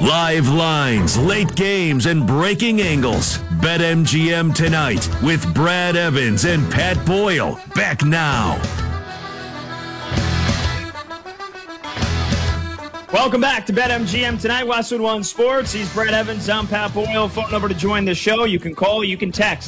Live lines, late games, and breaking angles. BetMGM tonight with Brad Evans and Pat Boyle. Back now. Welcome back to BetMGM tonight. Westwood One Sports. He's Brad Evans. I'm Pat Boyle. Phone number to join the show. You can call, you can text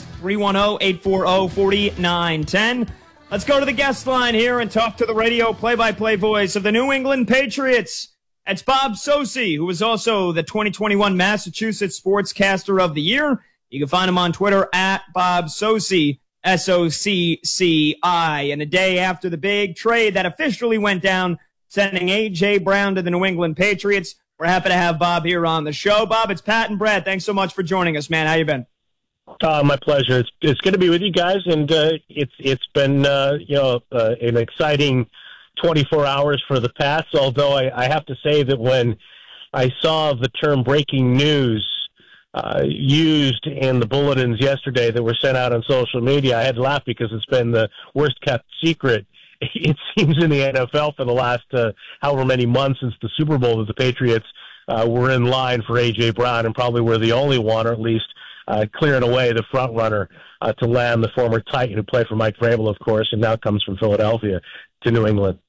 310-840-4910. Let's go to the guest line here and talk to the radio play-by-play voice of the New England Patriots. It's Bob Socci, who is also the 2021 Massachusetts Sportscaster of the Year. You can find him on Twitter at Bob Socci, S-O-C-C-I. And a day after the big trade that officially went down, sending A.J. Brown to the New England Patriots, we're happy to have Bob here on the show. Bob, it's Pat and Brad. Thanks so much for joining us, man. How you been? My pleasure. It's good to be with you guys, and it's been an exciting 24 hours for the Pats, although I have to say that when I saw the term breaking news used in the bulletins yesterday that were sent out on social media, I had to laugh because it's been the worst kept secret, it seems, in the NFL for the last however many months since the Super Bowl, that the Patriots were in line for A.J. Brown and probably were the only one, or at least clearing away the front runner to land the former Titan who played for Mike Vrabel, of course, and now comes from Philadelphia to New England.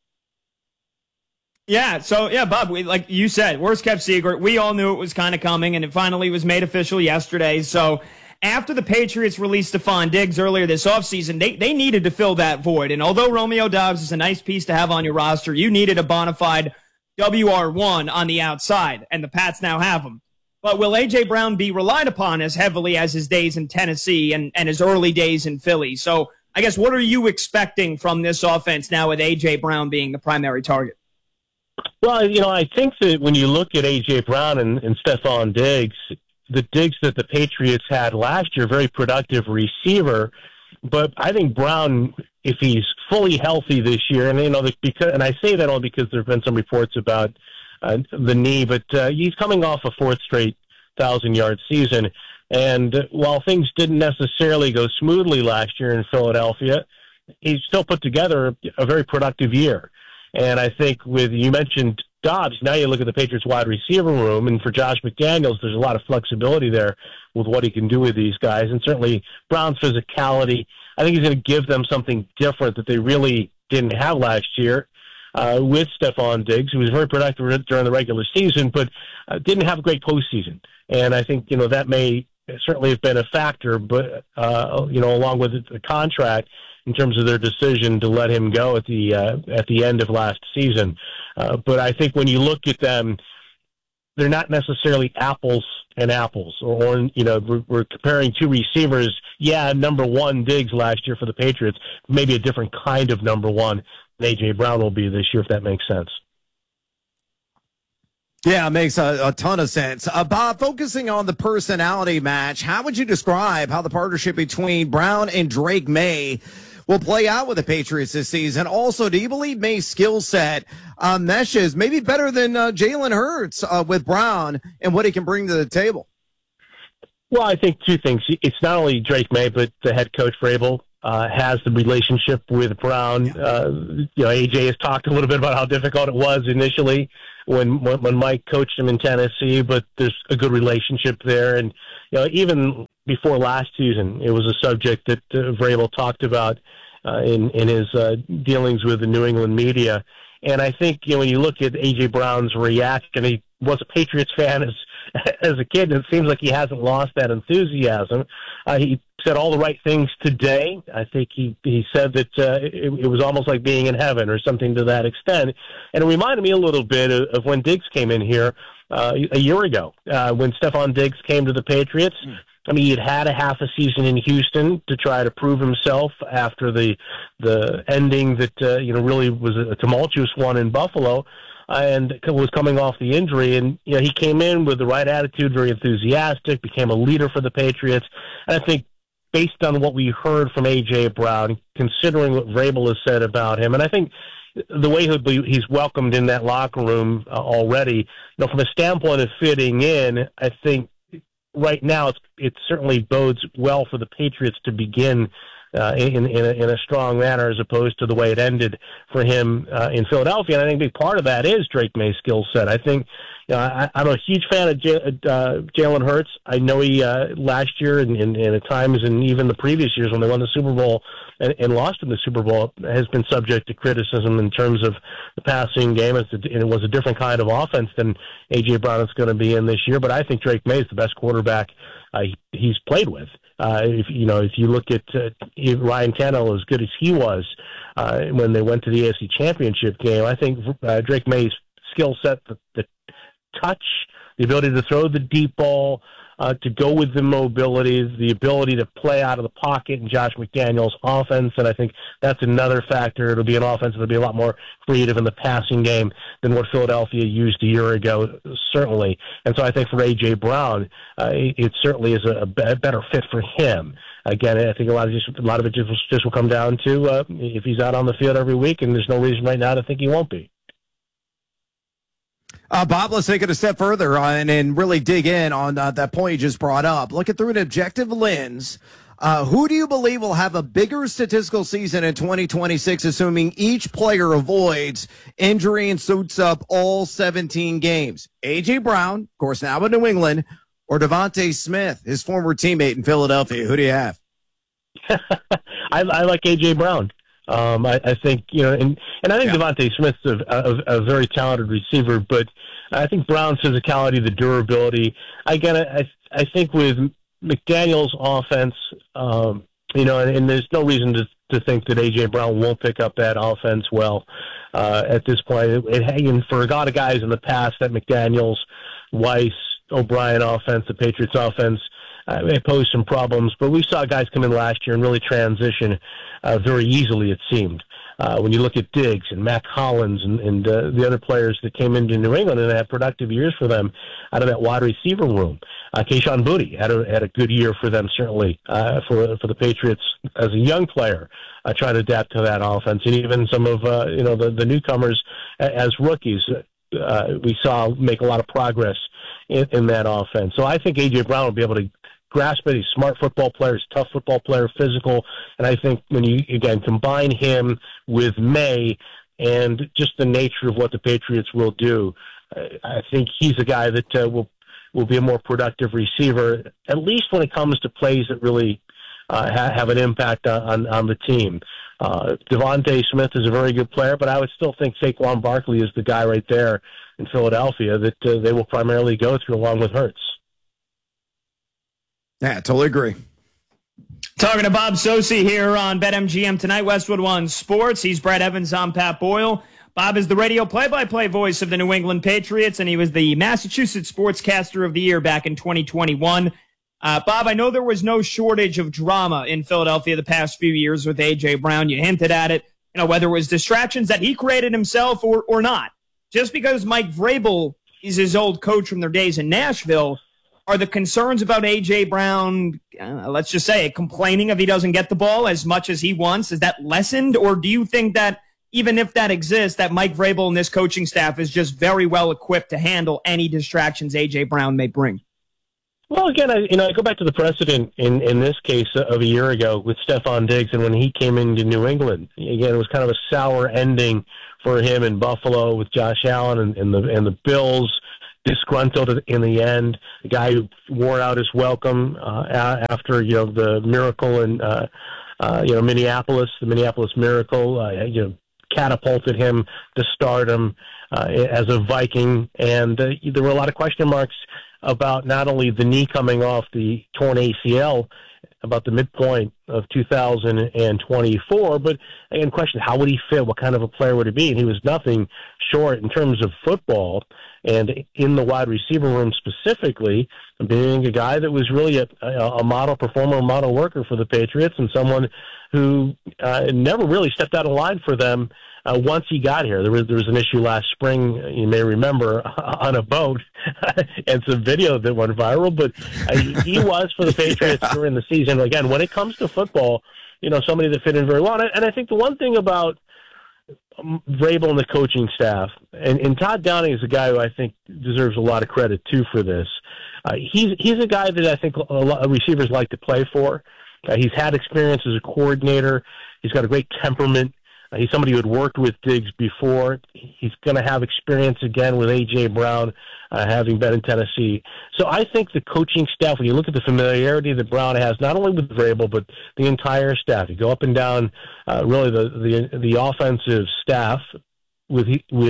Yeah, so, Bob, like you said, worst kept secret. We all knew it was kind of coming, and it finally was made official yesterday. So after the Patriots released Stephon Diggs earlier this offseason, they needed to fill that void. And although Romeo Doubs is a nice piece to have on your roster, you needed a bona fide WR1 on the outside, and the Pats now have him. But will A.J. Brown be relied upon as heavily as his days in Tennessee and his early days in Philly? So I guess what are you expecting from this offense now with A.J. Brown being the primary target? Well, I think that when you look at A.J. Brown and Stephon Diggs, the Diggs that the Patriots had last year, very productive receiver, but I think Brown, if he's fully healthy this year, and and I say that all because there have been some reports about the knee, but he's coming off a fourth straight 1,000-yard season, and while things didn't necessarily go smoothly last year in Philadelphia, he still put together a very productive year. And I think you mentioned Doubs, now you look at the Patriots wide receiver room, and for Josh McDaniels, there's a lot of flexibility there with what he can do with these guys. And certainly Brown's physicality, I think he's going to give them something different that they really didn't have last year with Stephon Diggs, who was very productive during the regular season, but didn't have a great postseason. And I think, that may certainly have been a factor, but, along with the contract, in terms of their decision to let him go at the end of last season. But I think when you look at them, they're not necessarily apples and apples. Or we're comparing two receivers. Yeah, number one Diggs last year for the Patriots, maybe a different kind of number one than A.J. Brown will be this year, if that makes sense. Yeah, it makes a ton of sense. Bob, focusing on the personality match, how would you describe how the partnership between Brown and Drake May will play out with the Patriots this season? Also, do you believe May's skill set meshes maybe better than Jalen Hurts with Brown and what he can bring to the table? Well, I think two things. It's not only Drake May, but the head coach Vrabel has the relationship with Brown. AJ has talked a little bit about how difficult it was initially when Mike coached him in Tennessee, but there's a good relationship there. And even before last season, it was a subject that Vrabel talked about in his dealings with the New England media. And I think when you look at A.J. Brown's reaction, he was a Patriots fan as a kid, and it seems like he hasn't lost that enthusiasm. He said all the right things today. I think he said that it was almost like being in heaven or something to that extent. And it reminded me a little bit of when Diggs came in here a year ago, when Stephon Diggs came to the Patriots. I mean, he'd had a half a season in Houston to try to prove himself after the ending that really was a tumultuous one in Buffalo, and was coming off the injury. And he came in with the right attitude, very enthusiastic, became a leader for the Patriots. And I think, based on what we heard from A.J. Brown, considering what Vrabel has said about him, and I think the way he's welcomed in that locker room already, from a standpoint of fitting in, I think right now it certainly bodes well for the Patriots to begin in a strong manner, as opposed to the way it ended for him in Philadelphia. And I think a big part of that is Drake May's skill set. I think I'm a huge fan of Jalen Hurts. I know he last year and at times and even the previous years when they won the Super Bowl and lost in the Super Bowl has been subject to criticism in terms of the passing game. And it was a different kind of offense than A.J. Brown is going to be in this year. But I think Drake May is the best quarterback he's played with. If you look at Ryan Tannehill, as good as he was when they went to the AFC Championship game, I think Drake May's skill set, the touch, the ability to throw the deep ball, to go with the mobility, the ability to play out of the pocket in Josh McDaniels' offense, and I think that's another factor. It'll be an offense that'll be a lot more creative in the passing game than what Philadelphia used a year ago, certainly. And so I think for A.J. Brown, it certainly is a better fit for him. Again, I think a lot of it just will come down to if he's out on the field every week, and there's no reason right now to think he won't be. Bob, let's take it a step further and really dig in on that point you just brought up. Looking through an objective lens, who do you believe will have a bigger statistical season in 2026, assuming each player avoids injury and suits up all 17 games? A.J. Brown, of course, now in New England, or Devontae Smith, his former teammate in Philadelphia? Who do you have? I like A.J. Brown. I think, and I think Devontae Smith's a very talented receiver, but I think Brown's physicality, the durability, again, I think with McDaniels' offense, and there's no reason to think that A.J. Brown won't pick up that offense well at this point. And for a lot of guys in the past, that McDaniels, Weiss, O'Brien offense, the Patriots offense, it posed some problems, but we saw guys come in last year and really transition very easily, it seemed. When you look at Diggs and Mac Hollins and the other players that came into New England and had productive years for them out of that wide receiver room. Kayshon Boutte had a good year for them, certainly, for the Patriots as a young player, trying to adapt to that offense. And even some of the newcomers as rookies we saw make a lot of progress in that offense. So I think A.J. Brown will be able to grasp it. He's a smart football player, he's a tough football player, physical, and I think when you, again, combine him with May and just the nature of what the Patriots will do, I think he's a guy that will be a more productive receiver, at least when it comes to plays that really have an impact on the team. Devontae Smith is a very good player, but I would still think Saquon Barkley is the guy right there in Philadelphia that they will primarily go through along with Hurts. Yeah, totally agree. Talking to Bob Socci here on BetMGM tonight, Westwood One Sports. He's Brad Evans, I'm Pat Boyle. Bob is the radio play-by-play voice of the New England Patriots, and he was the Massachusetts Sportscaster of the Year back in 2021. Bob, I know there was no shortage of drama in Philadelphia the past few years with A.J. Brown. You hinted at it, whether it was distractions that he created himself or not. Just because Mike Vrabel is his old coach from their days in Nashville, are the concerns about A.J. Brown, let's just say, complaining if he doesn't get the ball as much as he wants, is that lessened? Or do you think that even if that exists, that Mike Vrabel and this coaching staff is just very well equipped to handle any distractions A.J. Brown may bring? Well, again, I go back to the precedent in this case of a year ago with Stephon Diggs, and when he came into New England, again, it was kind of a sour ending for him in Buffalo with Josh Allen and the Bills. Disgruntled in the end, the guy who wore out his welcome after the miracle in Minneapolis, the Minneapolis Miracle, catapulted him to stardom as a Viking, and there were a lot of question marks about not only the knee coming off the torn ACL about the midpoint of 2024, but again, question, how would he fit? What kind of a player would he be? And he was nothing short in terms of football and in the wide receiver room specifically, being a guy that was really a model performer, a model worker for the Patriots, and someone who never really stepped out of line for them once he got here. There was an issue last spring, you may remember, on a boat, and some video that went viral, but he was for the Patriots during the season. Again, when it comes to football, somebody that fit in very well. And I think the one thing about Vrabel and the coaching staff, and Todd Downing is a guy who I think deserves a lot of credit too for this. He's a guy that I think a lot of receivers like to play for. He's had experience as a coordinator. He's got a great temperament. He's somebody who had worked with Diggs before. He's going to have experience again with A.J. Brown, having been in Tennessee. So I think the coaching staff, when you look at the familiarity that Brown has, not only with Vrabel, but the entire staff, you go up and down really the offensive staff with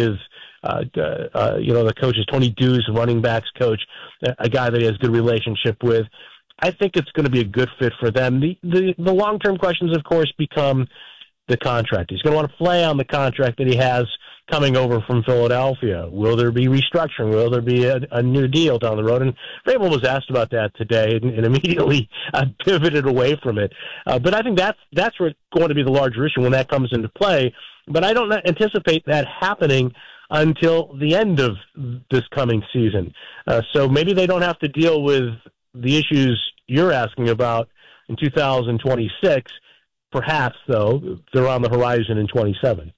the coaches, Tony Dews, running backs coach, a guy that he has a good relationship with. I think it's going to be a good fit for them. The long-term questions, of course, become the contract. He's going to want to play on the contract that he has coming over from Philadelphia. Will there be restructuring? Will there be a new deal down the road? And Vrabel was asked about that today and immediately pivoted away from it. But I think that's where it's going to be the larger issue when that comes into play. But I don't anticipate that happening until the end of this coming season. So maybe they don't have to deal with the issues you're asking about in 2026. Perhaps, though, they're on the horizon in 27.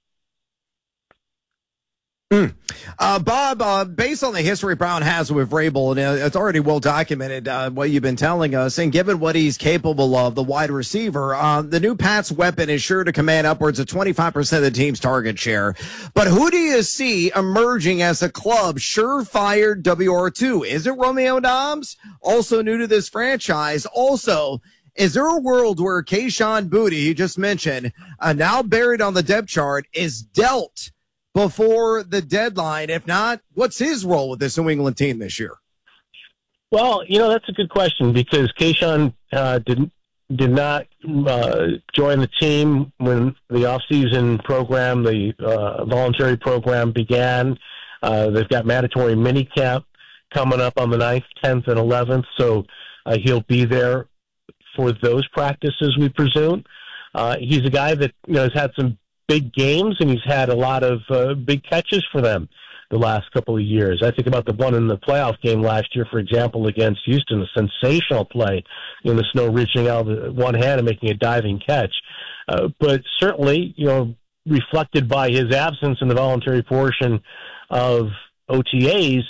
Bob, based on the history Brown has with Vrabel, and it's already well documented what you've been telling us, and given what he's capable of, the wide receiver, the new Pats weapon is sure to command upwards of 25% of the team's target share. But who do you see emerging as a club surefire WR2? Is it Romeo Doubs? Also new to this franchise. Also, is there a world where Kayshon Boutte, you just mentioned, now buried on the depth chart, is dealt before the deadline? If not, what's his role with this New England team this year? Well, that's a good question because Kayshon did not join the team when the off-season program, the voluntary program began. They've got mandatory minicamp coming up on the 9th, 10th, and 11th, so he'll be there for those practices, we presume. He's a guy that has had some big games, and he's had a lot of big catches for them the last couple of years. I think about the one in the playoff game last year, for example, against Houston, a sensational play in the snow, reaching out with one hand and making a diving catch. But certainly, reflected by his absence in the voluntary portion of OTAs,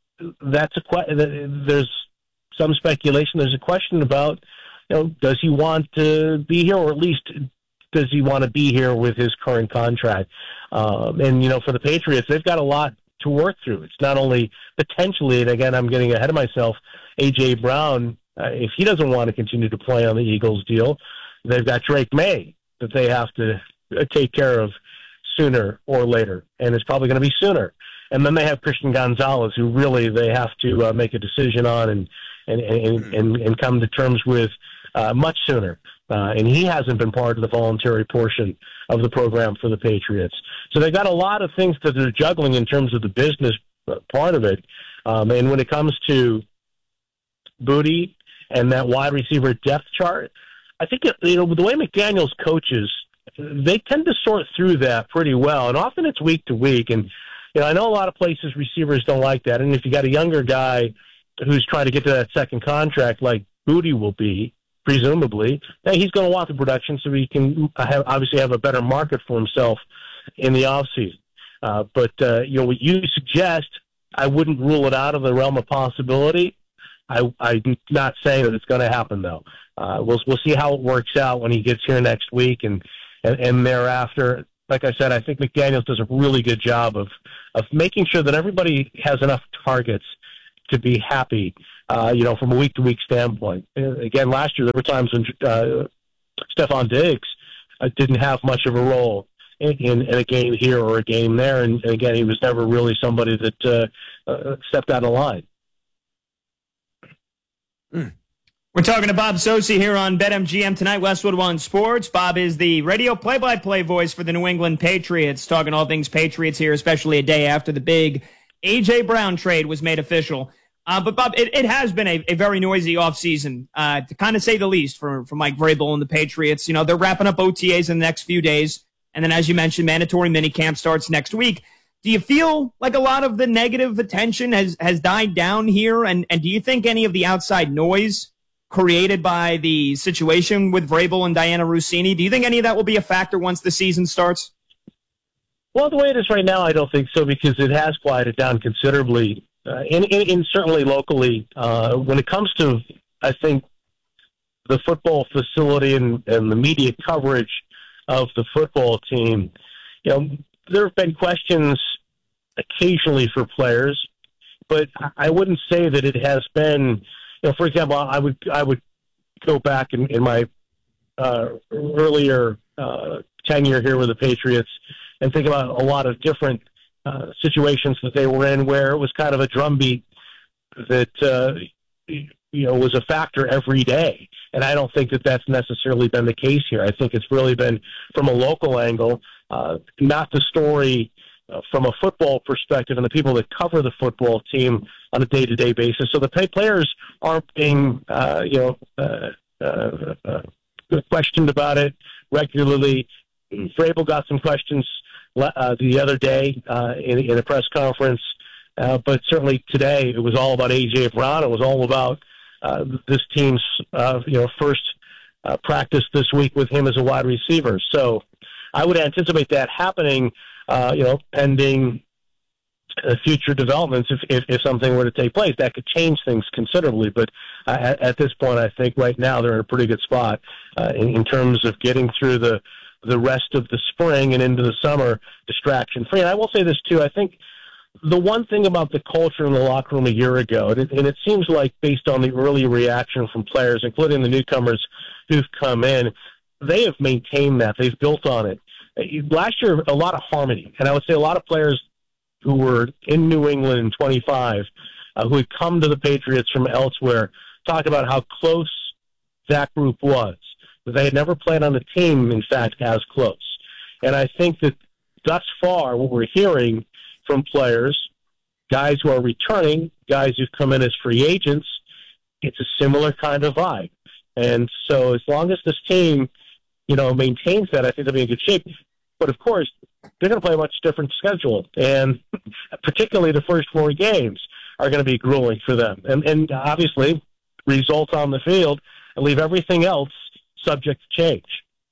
there's some speculation. There's a question about, does he want to be here, or at least does he want to be here with his current contract? And, for the Patriots, they've got a lot to work through. It's not only potentially, and again, I'm getting ahead of myself, A.J. Brown, if he doesn't want to continue to play on the Eagles deal, they've got Drake May that they have to take care of sooner or later, and it's probably going to be sooner. And then they have Christian Gonzalez, who really they have to make a decision on and come to terms with much sooner. And he hasn't been part of the voluntary portion of the program for the Patriots. So they've got a lot of things that they're juggling in terms of the business part of it. And when it comes to Boutte and that wide receiver depth chart, I think, the way McDaniels coaches, they tend to sort through that pretty well. And often it's week to week. And, I know a lot of places receivers don't like that. And if you got a younger guy who's trying to get to that second contract like Boutte will be, presumably, he's going to want the production so he can obviously have a better market for himself in the offseason. But what you suggest, I wouldn't rule it out of the realm of possibility. I'm not saying that it's going to happen, though. We'll see how it works out when he gets here next week and thereafter. Like I said, I think McDaniels does a really good job of making sure that everybody has enough targets to be happy, from a week-to-week standpoint. Again, last year there were times when Stephon Diggs didn't have much of a role in a game here or a game there, and again, he was never really somebody that stepped out of line. We're talking to Bob Socci here on BetMGM tonight, Westwood One Sports. Bob is the radio play-by-play voice for the New England Patriots, talking all things Patriots here, especially a day after the big A.J. Brown trade was made official. But, Bob, it has been a very noisy offseason, to kind of say the least, for Mike Vrabel and the Patriots. They're wrapping up OTAs in the next few days. And then, as you mentioned, mandatory minicamp starts next week. Do you feel like a lot of the negative attention has died down here? And do you think any of the outside noise created by the situation with Vrabel and Diana Russini, do you think any of that will be a factor once the season starts? Well, the way it is right now, I don't think so, because it has quieted down considerably. And certainly locally, when it comes to, I think, the football facility and the media coverage of the football team. There have been questions occasionally for players, but I wouldn't say that it has been. For example, I would go back in my earlier tenure here with the Patriots and think about a lot of different situations that they were in where it was kind of a drumbeat that was a factor every day. And I don't think that that's necessarily been the case here. I think it's really been from a local angle, not the story from a football perspective and the people that cover the football team on a day-to-day basis. So the players aren't being, questioned about it regularly. Vrabel got some questions the other day in a press conference, but certainly today it was all about A.J. Brown. It was all about this team's first practice this week with him as a wide receiver. So I would anticipate that happening, pending future developments if something were to take place. That could change things considerably, but at this point, I think right now they're in a pretty good spot in terms of getting through the rest of the spring and into the summer distraction-free. And I will say this, too. I think the one thing about the culture in the locker room a year ago, and it seems like based on the early reaction from players, including the newcomers who've come in, they have maintained that. They've built on it. Last year, a lot of harmony, and I would say a lot of players who were in New England in 25, who had come to the Patriots from elsewhere, talked about how close that group was. They had never played on a team, in fact, as close. And I think that thus far, what we're hearing from players, guys who are returning, guys who've come in as free agents, it's a similar kind of vibe. And so as long as this team, maintains that, I think they'll be in good shape. But, of course, they're going to play a much different schedule. And particularly the first 4 games are going to be grueling for them. And obviously, results on the field and leave everything else subject to change.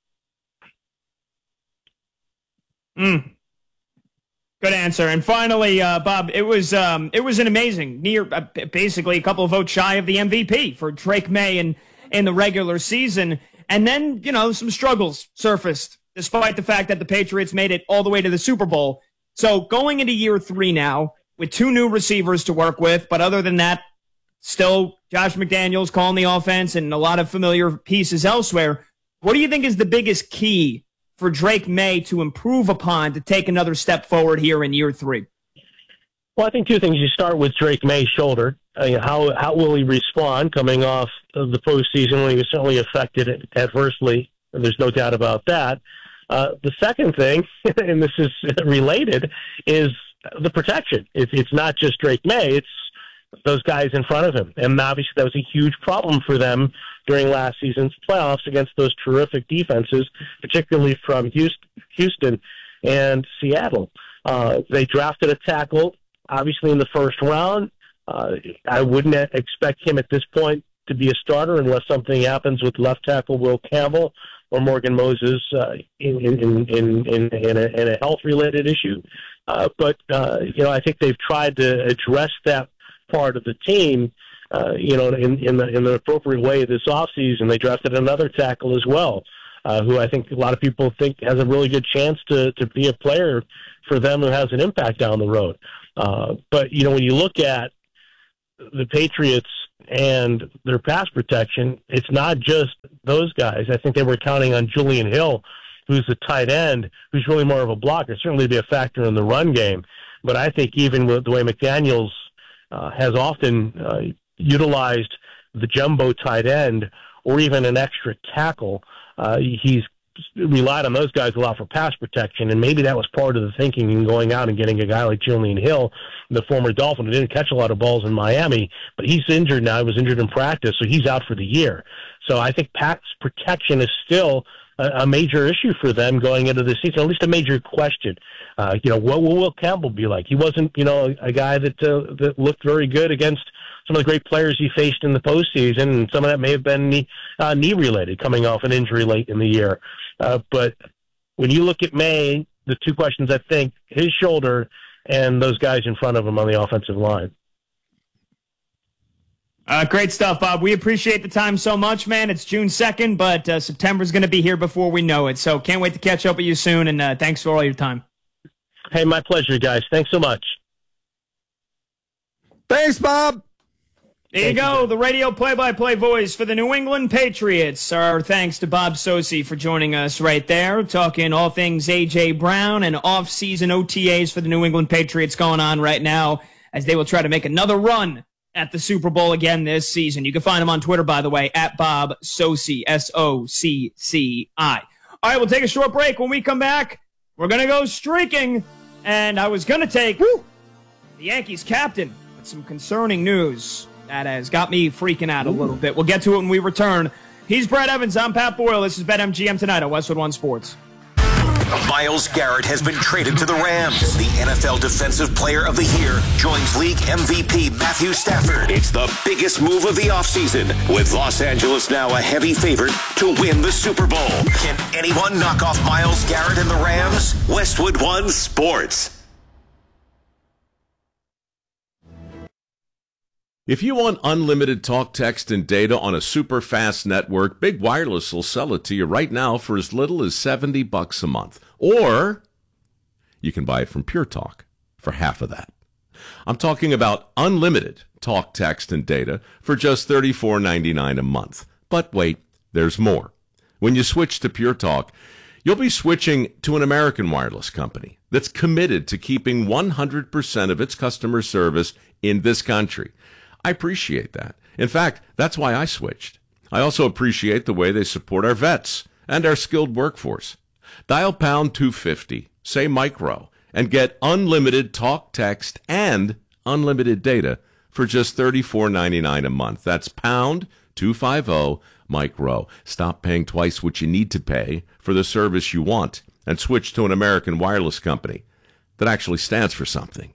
Good answer. And finally, Bob, it was an amazing, basically a couple of votes shy of the MVP for Drake May in the regular season. And then, some struggles surfaced, despite the fact that the Patriots made it all the way to the Super Bowl. So going into year 3 now, with 2 new receivers to work with, but other than that, still Josh McDaniels calling the offense and a lot of familiar pieces elsewhere. What do you think is the biggest key for Drake May to improve upon to take another step forward here in year 3? Well, I think 2 things. You start with Drake May's shoulder. How will he respond coming off of the postseason when he was certainly affected adversely? There's no doubt about that. The second thing, and this is related, is the protection. It's not just Drake May. It's those guys in front of him. And obviously that was a huge problem for them during last season's playoffs against those terrific defenses, particularly from Houston and Seattle. They drafted a tackle, obviously, in the first round. I wouldn't expect him at this point to be a starter unless something happens with left tackle Will Campbell or Morgan Moses in a health-related issue. But I think they've tried to address that part of the team, in the appropriate way this offseason. They drafted another tackle as well, who I think a lot of people think has a really good chance to be a player for them who has an impact down the road. But, when you look at the Patriots and their pass protection, it's not just those guys. I think they were counting on Julian Hill, who's a tight end, who's really more of a blocker, certainly be a factor in the run game. But I think even with the way McDaniels has often utilized the jumbo tight end or even an extra tackle, he's relied on those guys a lot for pass protection, and maybe that was part of the thinking in going out and getting a guy like Julian Hill, the former Dolphin, who didn't catch a lot of balls in Miami, but he's injured now. He was injured in practice, so he's out for the year. So I think pass protection is still a major issue for them going into the season, at least a major question. What will Will Campbell be like? He wasn't, a guy that looked very good against some of the great players he faced in the postseason, and some of that may have been knee-related, coming off an injury late in the year. But when you look at May, the 2 questions, I think, his shoulder and those guys in front of him on the offensive line. Great stuff, Bob. We appreciate the time so much, man. It's June 2nd, but September's going to be here before we know it. So can't wait to catch up with you soon, and thanks for all your time. Hey, my pleasure, guys. Thanks so much. Thanks, Bob. There you go, the radio play-by-play voice for the New England Patriots. Our thanks to Bob Socci for joining us right there, talking all things A.J. Brown and off-season OTAs for the New England Patriots going on right now as they will try to make another run at the Super Bowl again this season. You can find him on Twitter, by the way, at Bob Socci, S-O-C-C-I. All right, we'll take a short break. When we come back, we're going to go streaking, and I was going to take the Yankees captain with some concerning news that has got me freaking out a little bit. We'll get to it when we return. He's Brad Evans. I'm Pat Boyle. This is BetMGM Tonight on Westwood One Sports. Myles Garrett has been traded to the Rams. The NFL Defensive Player of the Year joins league MVP Matthew Stafford. It's the biggest move of the offseason, with Los Angeles now a heavy favorite to win the Super Bowl. Can anyone knock off Myles Garrett and the Rams? Westwood One Sports. If you want unlimited talk, text, and data on a super fast network, Big Wireless will sell it to you right now for as little as $70 a month. Or you can buy it from Pure Talk for half of that. I'm talking about unlimited talk, text, and data for just $34.99 a month. But wait, there's more. When you switch to Pure Talk, you'll be switching to an American wireless company that's committed to keeping 100% of its customer service in this country. I appreciate that. In fact, that's why I switched. I also appreciate the way they support our vets and our skilled workforce. Dial pound 250, say micro, and get unlimited talk, text, and unlimited data for just $34.99 a month. That's pound 250 micro. Stop paying twice what you need to pay for the service you want and switch to an American wireless company that actually stands for something.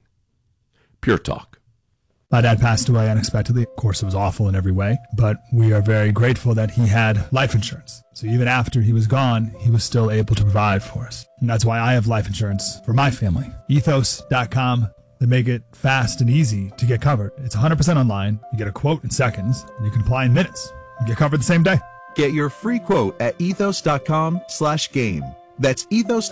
Pure Talk. My dad passed away unexpectedly. Of course, it was awful in every way, but we are very grateful that he had life insurance. So even after he was gone, he was still able to provide for us. And that's why I have life insurance for my family. Ethos.com. They make it fast and easy to get covered. It's 100% online. You get a quote in seconds, and you can apply in minutes. You get covered the same day. Get your free quote at ethos.com/game. That's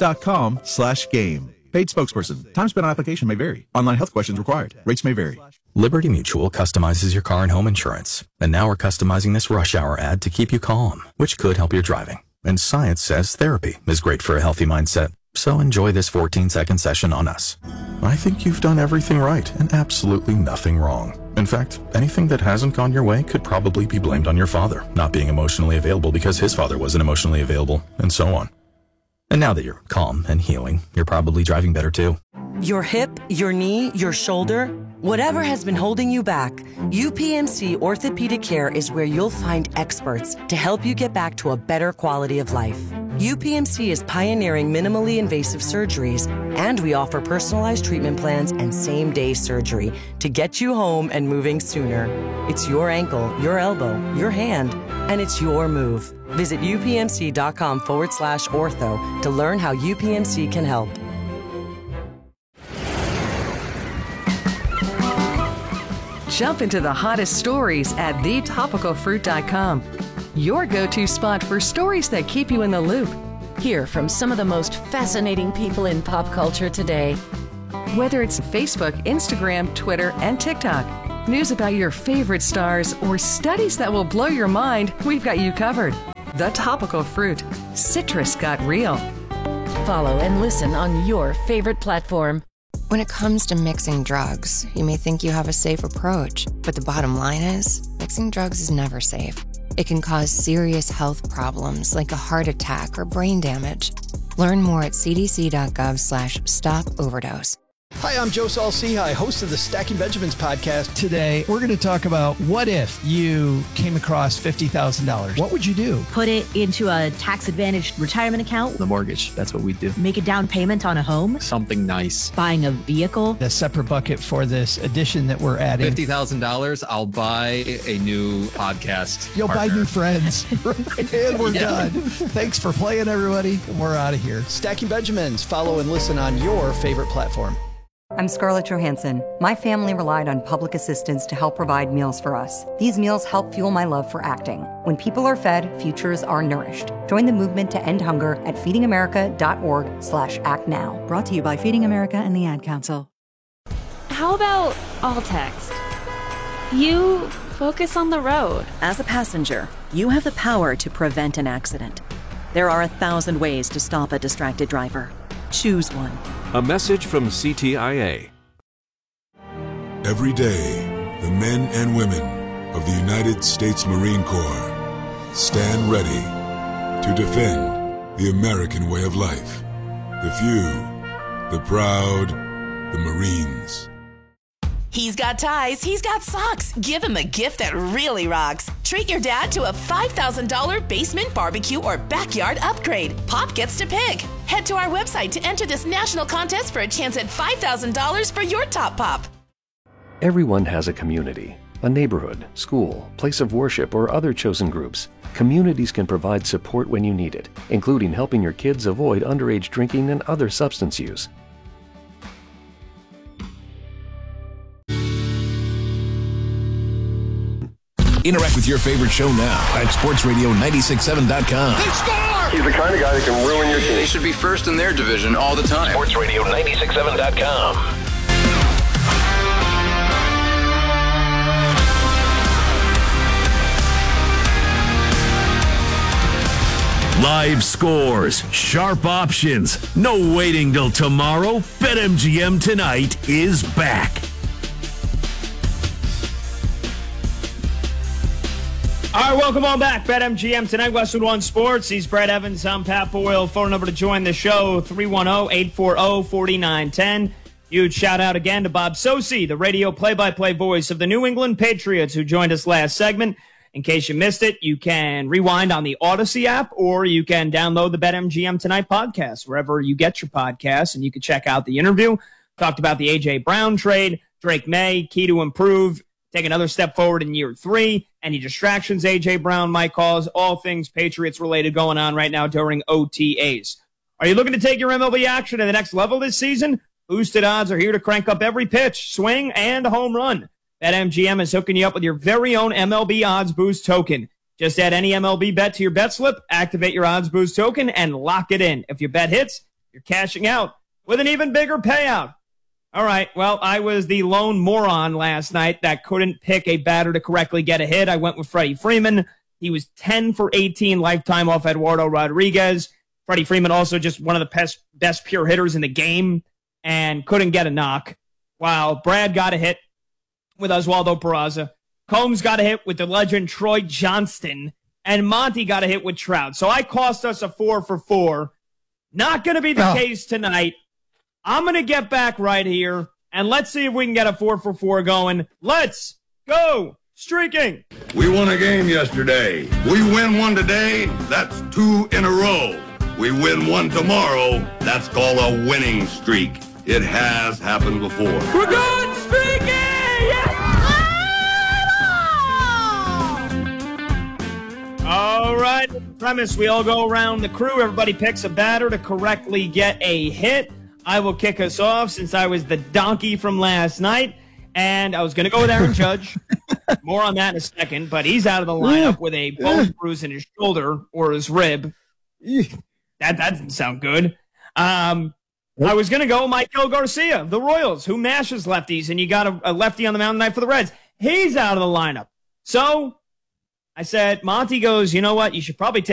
ethos.com/game. Paid spokesperson. Time spent on application may vary. Online health questions required. Rates may vary. Liberty Mutual customizes your car and home insurance. And now we're customizing this rush hour ad to keep you calm, which could help your driving. And science says therapy is great for a healthy mindset. So enjoy this 14-second session on us. I think you've done everything right and absolutely nothing wrong. In fact, anything that hasn't gone your way could probably be blamed on your father not being emotionally available because his father wasn't emotionally available, and so on. And now that you're calm and healing, you're probably driving better too. Your hip, your knee, your shoulder, whatever has been holding you back, UPMC Orthopedic Care is where you'll find experts to help you get back to a better quality of life. UPMC is pioneering minimally invasive surgeries, and we offer personalized treatment plans and same-day surgery to get you home and moving sooner. It's your ankle, your elbow, your hand, and it's your move. Visit upmc.com/ortho to learn how UPMC can help. Jump into the hottest stories at thetopicalfruit.com. Your go-to spot for stories that keep you in the loop. Hear from some of the most fascinating people in pop culture today. Whether it's Facebook, Instagram, Twitter, and TikTok, news about your favorite stars, or studies that will blow your mind, we've got you covered. The Topical Fruit. Citrus got real. Follow and listen on your favorite platform. When it comes to mixing drugs, you may think you have a safe approach, but the bottom line is, mixing drugs is never safe. It can cause serious health problems like a heart attack or brain damage. Learn more at cdc.gov/stop-overdose. Hi, I'm Joe Saul-Sehy, host of the Stacking Benjamins podcast. Today, we're going to talk about what if you came across $50,000? What would you do? Put it into a tax-advantaged retirement account. The mortgage, that's what we do. Make a down payment on a home. Something nice. Buying a vehicle. A separate bucket for this addition that we're adding. $50,000, I'll buy a new podcast You'll partner. buy new friends. And we're done. Thanks for playing, everybody. We're out of here. Stacking Benjamins. Follow and listen on your favorite platform. I'm Scarlett Johansson. My family relied on public assistance to help provide meals for us. These meals help fuel my love for acting. When people are fed, futures are nourished. Join the movement to end hunger at feedingamerica.org/actnow. Brought to you by Feeding America and the Ad Council. How about all text? You focus on the road. As a passenger, you have the power to prevent an accident. There are 1,000 ways to stop a distracted driver. Choose one. A message from CTIA. Every day, the men and women of the United States Marine Corps stand ready to defend the American way of life. The few, the proud, the Marines. He's got ties, he's got socks. Give him a gift that really rocks. Treat your dad to a $5,000 basement barbecue or backyard upgrade. Pop gets to pick. Head to our website to enter this national contest for a chance at $5,000 for your top pop. Everyone has a community, a neighborhood, school, place of worship, or other chosen groups. Communities can provide support when you need it, including helping your kids avoid underage drinking and other substance use. Interact with your favorite show now at sportsradio967.com. They score! He's the kind of guy that can ruin your team. They should be first in their division all the time. sportsradio967.com. Live scores, sharp options, no waiting till tomorrow. BetMGM Tonight is back. All right, welcome on back. BetMGM Tonight, Westwood One Sports. He's Brad Evans. I'm Pat Boyle. Phone number to join the show, 310-840-4910. Huge shout-out again to Bob Sosi, the radio play-by-play voice of the New England Patriots, who joined us last segment. In case you missed it, you can rewind on the Odyssey app, or you can download the BetMGM Tonight podcast, wherever you get your podcasts, and you can check out the interview. Talked about the A.J. Brown trade, Drake May, key to improve, take another step forward in year 3. Any distractions A.J. Brown might cause, all things Patriots-related going on right now during OTAs. Are you looking to take your MLB action to the next level this season? Boosted odds are here to crank up every pitch, swing, and home run. BetMGM is hooking you up with your very own MLB Odds Boost token. Just add any MLB bet to your bet slip, activate your Odds Boost token, and lock it in. If your bet hits, you're cashing out with an even bigger payout. All right, well, I was the lone moron last night that couldn't pick a batter to correctly get a hit. I went with Freddie Freeman. He was 10 for 18 lifetime off Eduardo Rodriguez. Freddie Freeman also just one of the best pure hitters in the game and couldn't get a knock, while Brad got a hit with Oswaldo Peraza. Combs got a hit with the legend Troy Johnston, and Monty got a hit with Trout. So I cost us a 4 for 4. Not going to be the case tonight. I'm going to get back right here, and let's see if we can get a 4 for 4 going. Let's go streaking. We won a game yesterday. We win one today, that's 2 in a row. We win one tomorrow, that's called a winning streak. It has happened before. We're going streaking! All right, premise, we all go around the crew. Everybody picks a batter to correctly get a hit. I will kick us off since I was the donkey from last night, and I was going to go with Aaron Judge. More on that in a second, but he's out of the lineup with a bone bruise in his shoulder or his rib. That doesn't sound good. I was going to go Michael Garcia, the Royals, who mashes lefties, and you got a lefty on the mound tonight for the Reds. He's out of the lineup. So I said, Monty goes, you know what? You should probably take